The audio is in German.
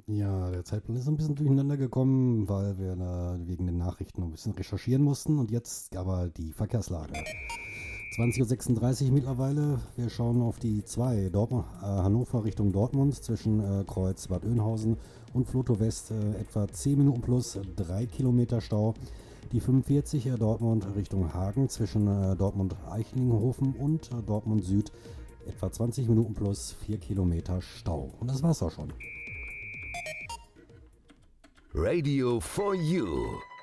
Ja, der Zeitplan ist ein bisschen durcheinander gekommen, weil wir da wegen den Nachrichten ein bisschen recherchieren mussten. Und jetzt aber die Verkehrslage. 20:36 Uhr mittlerweile. Wir schauen auf die 2 Hannover Richtung Dortmund zwischen Kreuz Bad Oeynhausen und Floto West etwa 10 Minuten plus 3 Kilometer Stau. Die 45 Dortmund Richtung Hagen zwischen Dortmund Eichlinghofen und Dortmund Süd etwa 20 Minuten plus 4 Kilometer Stau. Und das war's auch schon. Radio for You.